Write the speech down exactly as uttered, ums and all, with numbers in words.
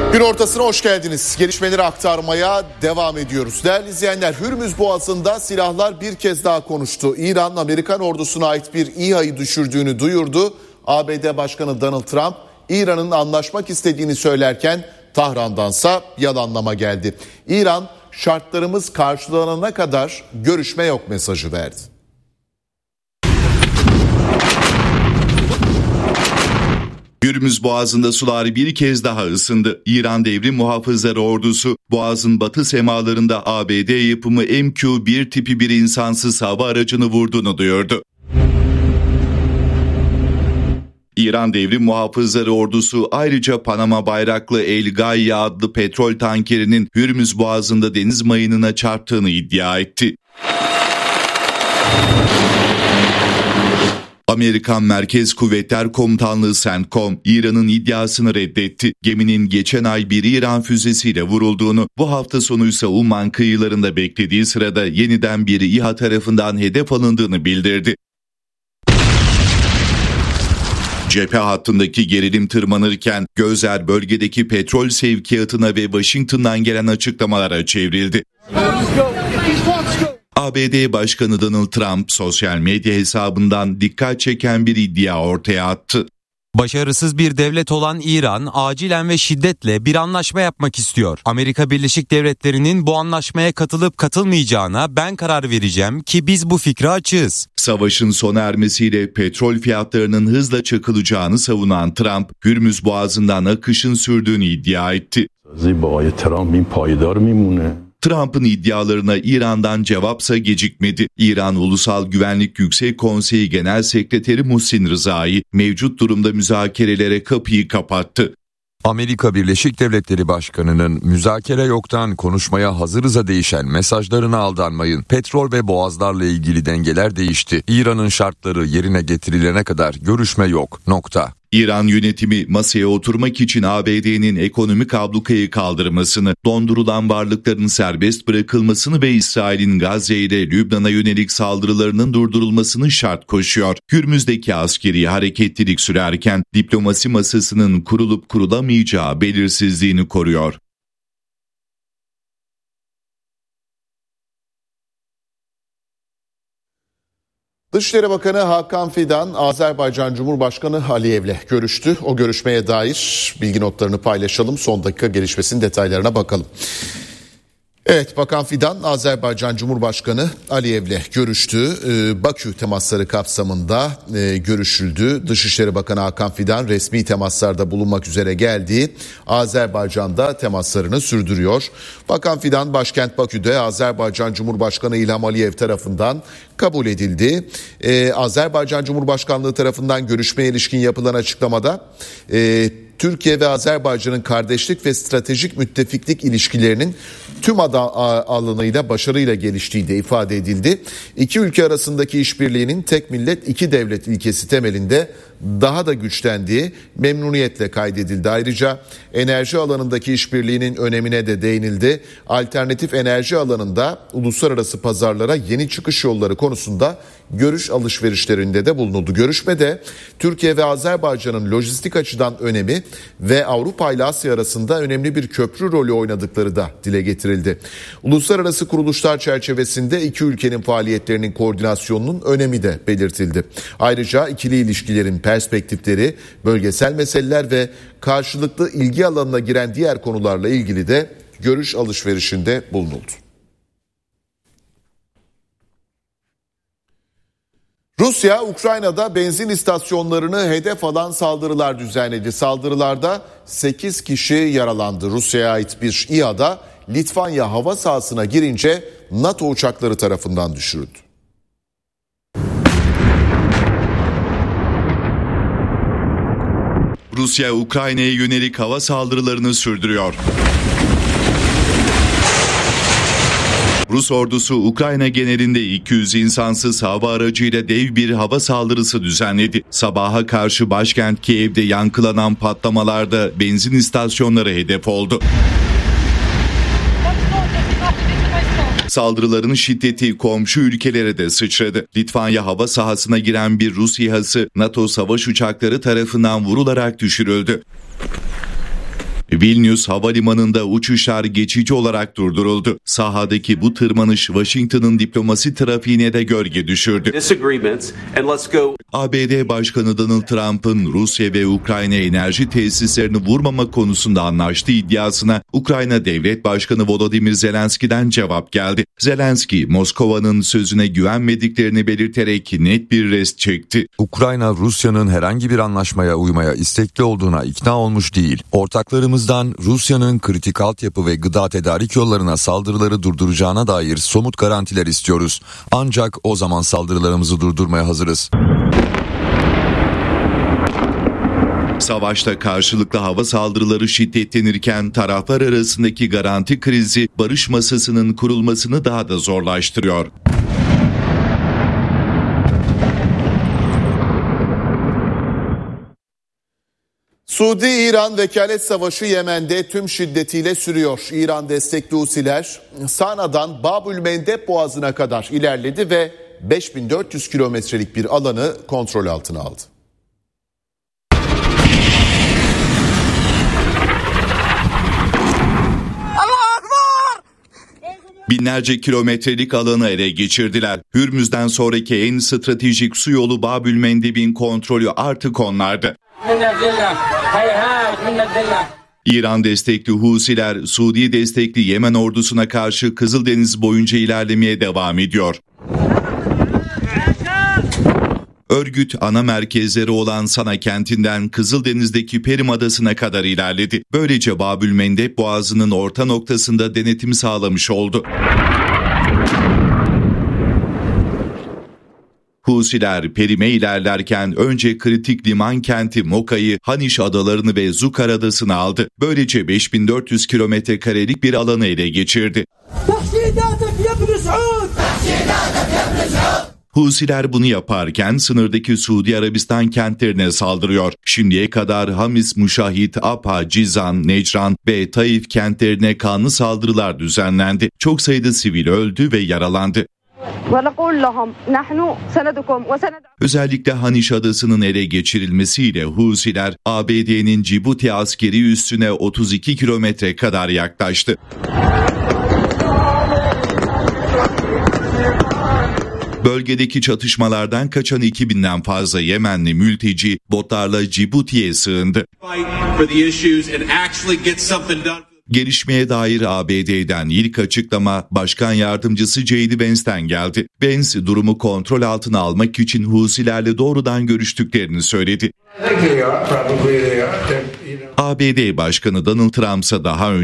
Gün ortasına hoş geldiniz. Gelişmeleri aktarmaya devam ediyoruz. Değerli izleyenler, Hürmüz Boğazı'nda silahlar bir kez daha konuştu. İran, Amerikan ordusuna ait bir İHA'yı düşürdüğünü duyurdu. A B D Başkanı Donald Trump, İran'ın anlaşmak istediğini söylerken Tahran'dansa yalanlama geldi. İran, şartlarımız karşılanana kadar görüşme yok mesajı verdi. Hürmüz Boğazı'nda sular bir kez daha ısındı. İran Devrim Muhafızları Ordusu, Boğaz'ın batı semalarında A B D yapımı M Q bir tipi bir insansız hava aracını vurduğunu duyurdu. İran Devrim Muhafızları Ordusu ayrıca Panama bayraklı El Gaia adlı petrol tankerinin Hürmüz Boğazı'nda deniz mayınına çarptığını iddia etti. Amerikan Merkez Kuvvetler Komutanlığı CENTCOM, İran'ın iddiasını reddetti. Geminin geçen ay bir İran füzesiyle vurulduğunu, bu hafta sonu ise Umman kıyılarında beklediği sırada yeniden bir İHA tarafından hedef alındığını bildirdi. Cephe hattındaki gerilim tırmanırken gözler bölgedeki petrol sevkiyatına ve Washington'dan gelen açıklamalara çevrildi. A B D Başkanı Donald Trump sosyal medya hesabından dikkat çeken bir iddia ortaya attı. Başarısız bir devlet olan İran acilen ve şiddetle bir anlaşma yapmak istiyor. Amerika Birleşik Devletleri'nin bu anlaşmaya katılıp katılmayacağına ben karar vereceğim ki biz bu fikre açığız. Savaşın sona ermesiyle petrol fiyatlarının hızla çakılacağını savunan Trump, Hürmüz Boğazı'ndan akışın sürdüğünü iddia etti. Trump'ın iddialarına İran'dan cevapsa gecikmedi. İran Ulusal Güvenlik Yüksek Konseyi Genel Sekreteri Muhsin Rızai mevcut durumda müzakerelere kapıyı kapattı. Amerika Birleşik Devletleri Başkanı'nın müzakere yoktan konuşmaya hazırıza değişen mesajlarına aldanmayın. Petrol ve boğazlarla ilgili dengeler değişti. İran'ın şartları yerine getirilene kadar görüşme yok. Nokta. İran yönetimi masaya oturmak için A B D'nin ekonomik ablukayı kaldırmasını, dondurulan varlıkların serbest bırakılmasını ve İsrail'in Gazze ile Lübnan'a yönelik saldırılarının durdurulmasını şart koşuyor. Hürmüz'deki askeri hareketlilik sürerken diplomasi masasının kurulup kurulamayacağı belirsizliğini koruyor. Dışişleri Bakanı Hakan Fidan, Azerbaycan Cumhurbaşkanı Aliyev'le görüştü. O görüşmeye dair bilgi notlarını paylaşalım. Son dakika gelişmesinin detaylarına bakalım. Evet, Bakan Fidan, Azerbaycan Cumhurbaşkanı Aliyev'le görüştü. Ee, Bakü temasları kapsamında e, görüşüldü. Dışişleri Bakanı Hakan Fidan resmi temaslarda bulunmak üzere geldi. Azerbaycan'da temaslarını sürdürüyor. Bakan Fidan başkent Bakü'de Azerbaycan Cumhurbaşkanı İlham Aliyev tarafından kabul edildi. Ee, Azerbaycan Cumhurbaşkanlığı tarafından görüşmeye ilişkin yapılan açıklamada e, Türkiye ve Azerbaycan'ın kardeşlik ve stratejik müttefiklik ilişkilerinin tüm alanıyla başarıyla geliştiği de ifade edildi. İki ülke arasındaki işbirliğinin tek millet iki devlet ilkesi temelinde daha da güçlendiği memnuniyetle kaydedildi. Ayrıca enerji alanındaki işbirliğinin önemine de değinildi. Alternatif enerji alanında uluslararası pazarlara yeni çıkış yolları konusunda görüş alışverişlerinde de bulunuldu. Görüşmede Türkiye ve Azerbaycan'ın lojistik açıdan önemi ve Avrupa ile Asya arasında önemli bir köprü rolü oynadıkları da dile getirildi. Uluslararası kuruluşlar çerçevesinde iki ülkenin faaliyetlerinin koordinasyonunun önemi de belirtildi. Ayrıca ikili ilişkilerin perspektifleri, bölgesel meseleler ve karşılıklı ilgi alanına giren diğer konularla ilgili de görüş alışverişinde bulunuldu. Rusya, Ukrayna'da benzin istasyonlarını hedef alan saldırılar düzenledi. Saldırılarda sekiz kişi yaralandı. Rusya'ya ait bir İHA'da Litvanya hava sahasına girince NATO uçakları tarafından düşürüldü. Rusya, Ukrayna'ya yönelik hava saldırılarını sürdürüyor. Rus ordusu Ukrayna genelinde iki yüz insansız hava aracıyla dev bir hava saldırısı düzenledi. Sabaha karşı başkent Kiev'de yankılanan patlamalarda benzin istasyonları hedef oldu. Saldırıların şiddeti komşu ülkelere de sıçradı. Litvanya hava sahasına giren bir Rus İHA'sı NATO savaş uçakları tarafından vurularak düşürüldü. Vilnius havalimanında uçuşlar geçici olarak durduruldu. Sahadaki bu tırmanış Washington'ın diplomasi trafiğine de gölge düşürdü. A B D Başkanı Donald Trump'ın Rusya ve Ukrayna enerji tesislerini vurmama konusunda anlaştığı iddiasına Ukrayna Devlet Başkanı Volodymyr Zelenski'den cevap geldi. Zelenski, Moskova'nın sözüne güvenmediklerini belirterek net bir rest çekti. Ukrayna, Rusya'nın herhangi bir anlaşmaya uymaya istekli olduğuna ikna olmuş değil. Ortaklarımızdan Rusya'nın kritik altyapı ve gıda tedarik yollarına saldırıları durduracağına dair somut garantiler istiyoruz. Ancak o zaman saldırılarımızı durdurmaya hazırız. Savaşta karşılıklı hava saldırıları şiddetlenirken taraflar arasındaki garanti krizi barış masasının kurulmasını daha da zorlaştırıyor. Suudi-İran vekalet savaşı Yemen'de tüm şiddetiyle sürüyor. İran destekli Husiler Sana'dan Babülmendeb Boğazı'na kadar ilerledi ve beş bin dört yüz kilometrelik bir alanı kontrol altına aldı. Binlerce kilometrelik alanı ele geçirdiler. Hürmüz'den sonraki en stratejik su yolu Babülmendeb'in kontrolü artık onlardı. İran destekli Husiler, Suudi destekli Yemen ordusuna karşı Kızıldeniz boyunca ilerlemeye devam ediyor. Örgüt ana merkezleri olan Sana kentinden Kızıldeniz'deki Perim Adası'na kadar ilerledi. Böylece Babülmendeb Boğazı'nın orta noktasında denetim sağlamış oldu. Husiler Perim'e ilerlerken önce kritik liman kenti Moka'yı, Haniş adalarını ve Zukar adasını aldı. Böylece beş bin dört yüz kilometre karelik bir alanı ele geçirdi. Husiler bunu yaparken sınırdaki Suudi Arabistan kentlerine saldırıyor. Şimdiye kadar Hamis, Muşahit, Apa, Cizan, Necran ve Taif kentlerine kanlı saldırılar düzenlendi. Çok sayıda sivil öldü ve yaralandı. Özellikle Haniş adasının ele geçirilmesiyle Husiler A B D'nin Cibuti askeri üssüne otuz iki kilometre kadar yaklaştı. Bölgedeki çatışmalardan kaçan iki binden fazla Yemenli mülteci botlarla Cibuti'ye sığındı. Gelişmeye dair A B D'den ilk açıklama Başkan Yardımcısı J D Vance'den geldi. Vance durumu kontrol altına almak için Husilerle doğrudan görüştüklerini söyledi. A B D Başkanı Donald Trump'sa daha önce